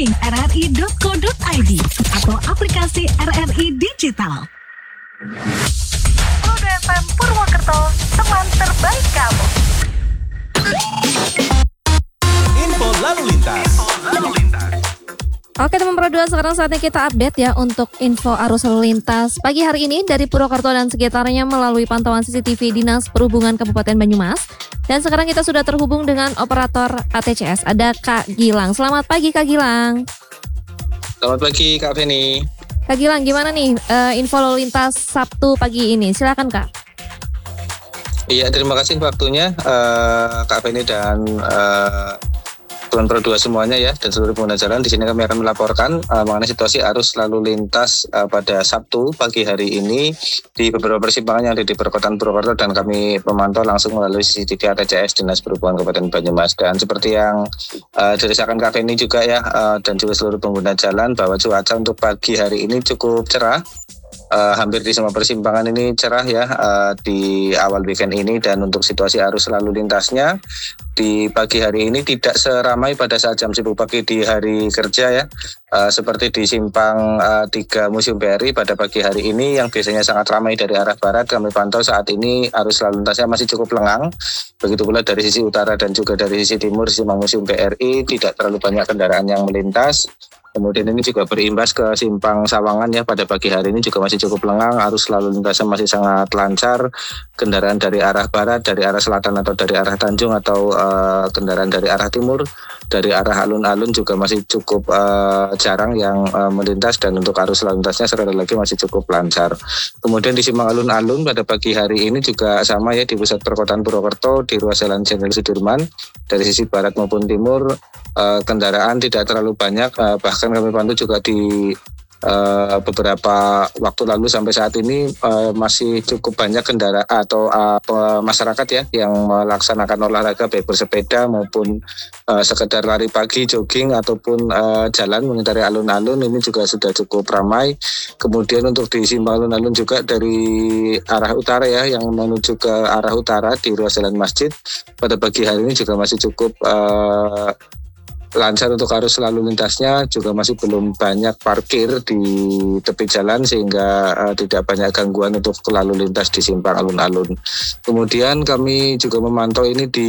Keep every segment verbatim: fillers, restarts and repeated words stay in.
streaming r r i dot co dot i d atau aplikasi R R I Digital. Roda F M Purwokerto, teman terbaik kamu. Info lalu lintas. Oke teman Pro dua, sekarang saatnya kita update ya untuk info arus lalu lintas pagi hari ini dari Purwokerto dan sekitarnya melalui pantauan C C T V Dinas Perhubungan Kabupaten Banyumas. Dan sekarang kita sudah terhubung dengan operator A T C S, ada Kak Gilang. Selamat pagi Kak Gilang. Selamat pagi Kak Feni. Kak Gilang, gimana nih uh, info lalu lintas Sabtu pagi ini? Silakan Kak. Iya, terima kasih waktunya uh, Kak Feni dan uh, teman Pro dua semuanya ya, dan seluruh pengguna jalan. Di sini kami akan melaporkan uh, mengenai situasi arus lalu lintas uh, pada Sabtu pagi hari ini di beberapa persimpangan yang ada di perkotaan Purwokerto, dan kami memantau langsung melalui C C T V A T C S Dinas Perhubungan Kabupaten Banyumas. Dan seperti yang uh, dirasakan Kak Feni juga ya, uh, dan juga seluruh pengguna jalan, bahwa cuaca untuk pagi hari ini cukup cerah. Uh, hampir di semua persimpangan ini cerah ya uh, di awal weekend ini. Dan untuk situasi arus lalu lintasnya di pagi hari ini tidak seramai pada saat jam sibuk pagi di hari kerja ya, uh, seperti di simpang uh, tiga Museum B R I pada pagi hari ini yang biasanya sangat ramai dari arah barat. Kami pantau saat ini arus lalu lintasnya masih cukup lengang. Begitu pula dari sisi utara dan juga dari sisi timur simpang Museum B R I tidak terlalu banyak kendaraan yang melintas. Kemudian ini juga berimbas ke simpang Sawangan ya, pada pagi hari ini juga masih cukup lengang, arus lalu lintasnya masih sangat lancar. Kendaraan dari arah barat, dari arah selatan atau dari arah Tanjung, atau uh, kendaraan dari arah timur, dari arah alun-alun juga masih cukup uh, jarang yang uh, melintas, dan untuk arus lalu lintasnya sekali lagi masih cukup lancar. Kemudian di simpang alun-alun pada pagi hari ini juga sama ya, di pusat perkotaan Purwokerto, di ruas Jalan Jenderal Sudirman, dari sisi barat maupun timur uh, kendaraan tidak terlalu banyak, uh, bahkan kami pantau juga di Uh, beberapa waktu lalu sampai saat ini uh, masih cukup banyak kendaraan atau uh, masyarakat ya yang melaksanakan olahraga, baik bersepeda maupun uh, sekedar lari pagi, jogging, ataupun uh, jalan mengitari alun-alun. Ini juga sudah cukup ramai. Kemudian untuk di simpang alun-alun juga dari arah utara ya, yang menuju ke arah utara di ruas jalan masjid pada pagi hari ini juga masih cukup uh, lancar untuk arus lalu lintasnya, juga masih belum banyak parkir di tepi jalan sehingga uh, tidak banyak gangguan untuk lalu lintas di simpang alun-alun. Kemudian kami juga memantau ini di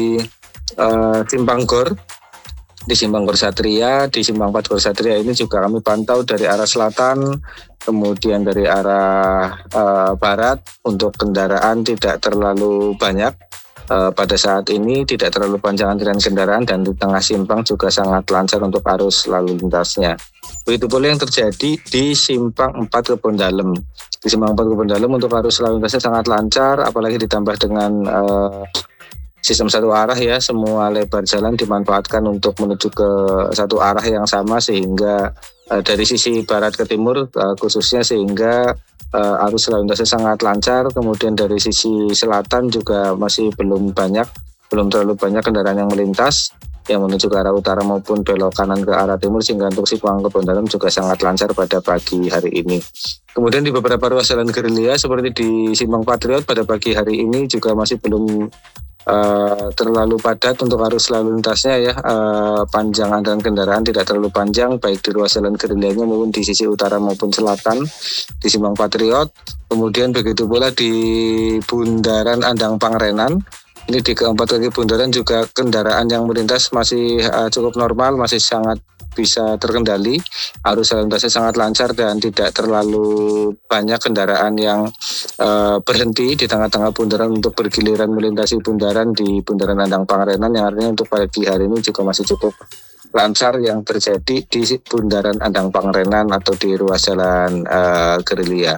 uh, Simpang Gor, di Simpang Gor Satria, di Simpang empat Gor Satria ini juga kami pantau dari arah selatan, kemudian dari arah uh, barat untuk kendaraan tidak terlalu banyak. Uh, pada saat ini tidak terlalu panjang antrian kendaraan, dan di tengah simpang juga sangat lancar untuk arus lalu lintasnya. Begitu pula yang terjadi di Simpang empat Kebon Dalem. Di Simpang empat Kebon Dalem untuk arus lalu lintasnya sangat lancar, apalagi ditambah dengan uh, sistem satu arah ya, semua lebar jalan dimanfaatkan untuk menuju ke satu arah yang sama, sehingga uh, dari sisi barat ke timur uh, khususnya, sehingga Uh, arus lalu lintasnya sangat lancar. Kemudian dari sisi selatan juga masih belum banyak, belum terlalu banyak kendaraan yang melintas yang menuju ke arah utara maupun belok kanan ke arah timur, sehingga untuk Simpang Kebon Dalem juga sangat lancar pada pagi hari ini. Kemudian di beberapa ruas jalan gerilya seperti di Simpang Patriot pada pagi hari ini juga masih belum Uh, terlalu padat untuk arus lalu lintasnya ya, uh, panjang antrian kendaraan tidak terlalu panjang, baik di ruas jalan gerilyanya maupun di sisi utara maupun selatan di Simpang Patriot. Kemudian begitu pula di Bundaran Andang Pangrenan, ini di keempat kaki bundaran juga kendaraan yang melintas masih uh, cukup normal, masih sangat bisa terkendali. Arus lalu lintasnya sangat lancar dan tidak terlalu banyak kendaraan yang uh, berhenti di tengah-tengah bundaran untuk bergiliran melintasi bundaran di Bundaran Andang Pangrenan, yang artinya untuk pagi hari ini juga masih cukup lancar yang terjadi di Bundaran Andang Pangrenan atau di ruas jalan uh, gerilya.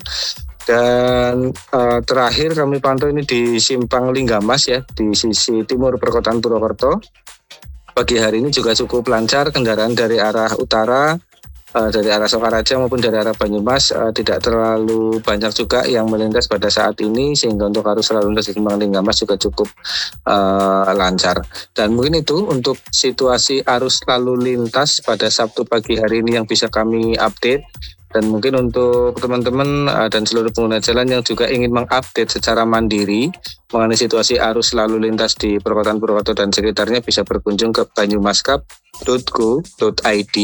Dan uh, terakhir kami pantau ini di Simpang Linggamas ya, di sisi timur perkotaan Purwokerto. Pagi hari ini juga cukup lancar, kendaraan dari arah utara, uh, dari arah Sokaraja maupun dari arah Banyumas uh, tidak terlalu banyak juga yang melintas pada saat ini, sehingga untuk arus lalu lintas di Simpang Linggamas juga cukup uh, lancar. Dan mungkin itu untuk situasi arus lalu lintas pada Sabtu pagi hari ini yang bisa kami update. Dan mungkin untuk teman-teman uh, dan seluruh pengguna jalan yang juga ingin mengupdate secara mandiri mengenai situasi arus lalu lintas di perkotaan Purwokerto dan sekitarnya, bisa berkunjung ke banyumaskap dot go dot i d